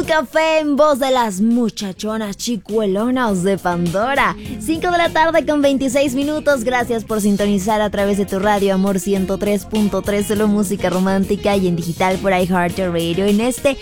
Tu café en voz de las muchachonas chicuelonas de Pandora. 5 de la tarde con 26 minutos. Gracias por sintonizar a través de tu radio Amor 103.3, solo música romántica, y en digital por iHeartRadio. En este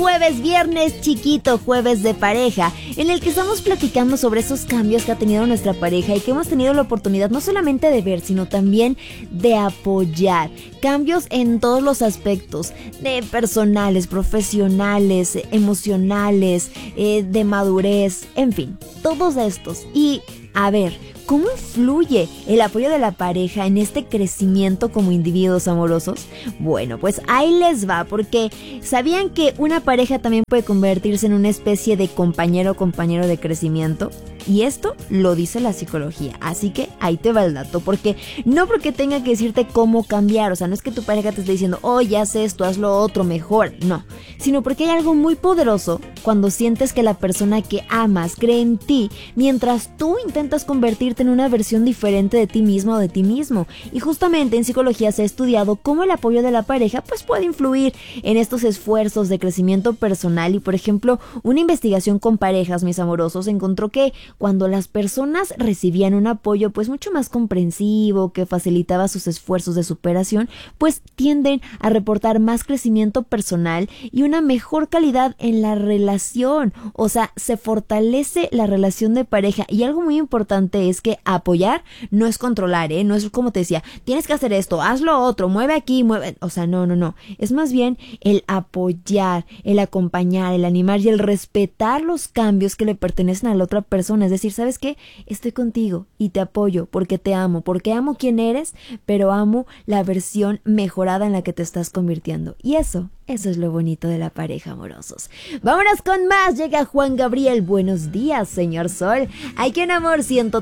viernes chiquito, jueves de pareja, en el que estamos platicando sobre esos cambios que ha tenido nuestra pareja y que hemos tenido la oportunidad no solamente de ver, sino también de apoyar. Cambios en todos los aspectos, de personales, profesionales, emocionales, de madurez, en fin, todos estos. Y a ver, ¿cómo influye el apoyo de la pareja en este crecimiento como individuos amorosos? Bueno, pues ahí les va, porque ¿sabían que una pareja también puede convertirse en una especie de compañero o compañero de crecimiento? Y esto lo dice la psicología, así que ahí te va el dato, porque no porque tenga que decirte cómo cambiar, o sea, no es que tu pareja te esté diciendo, oye, haz esto, haz lo otro, mejor, no, sino porque hay algo muy poderoso cuando sientes que la persona que amas cree en ti, mientras tú intentas convertirte en una versión diferente de ti mismo o de ti mismo. Y justamente en psicología se ha estudiado cómo el apoyo de la pareja pues puede influir en estos esfuerzos de crecimiento personal. Y por ejemplo, una investigación con parejas, mis amorosos, encontró que cuando las personas recibían un apoyo pues mucho más comprensivo, que facilitaba sus esfuerzos de superación, pues tienden a reportar más crecimiento personal y una mejor calidad en la relación. O sea, se fortalece la relación de pareja. Y algo muy importante es que apoyar no es controlar, no es como te decía, tienes que hacer esto, haz lo otro, mueve aquí, mueve, o sea, no, es más bien el apoyar, el acompañar, el animar y el respetar los cambios que le pertenecen a la otra persona. Es decir, ¿sabes qué? Estoy contigo y te apoyo porque te amo, porque amo quién eres, pero amo la versión mejorada en la que te estás convirtiendo. Y eso es lo bonito de la pareja, amorosos. Vámonos con más. Llega Juan Gabriel. Buenos días, señor Sol. Aquí en Amor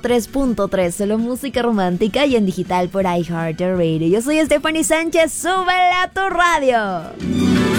103.3, solo música romántica, y en digital por iHeartRadio. Yo soy Stephanie Sánchez. ¡Súbela a tu radio!